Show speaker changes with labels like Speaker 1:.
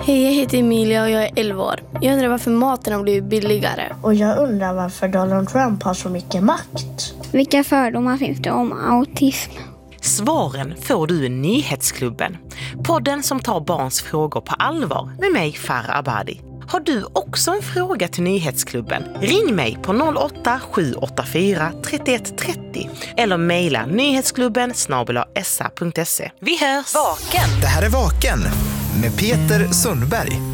Speaker 1: Hej, jag heter Emilia och jag är 11 år. Jag undrar varför maten har blivit billigare.
Speaker 2: Och jag undrar varför Donald Trump har så mycket makt.
Speaker 3: Vilka fördomar finns det om autism?
Speaker 4: Svaren får du i Nyhetsklubben. Podden som tar barns frågor på allvar med mig, Farah Abadi. Har du också en fråga till Nyhetsklubben? Ring mig på 08-784 31 30 eller mejla nyhetsklubben@sa.se. Vi hörs!
Speaker 5: Vaken. Det här är Vaken med Peter Sundberg.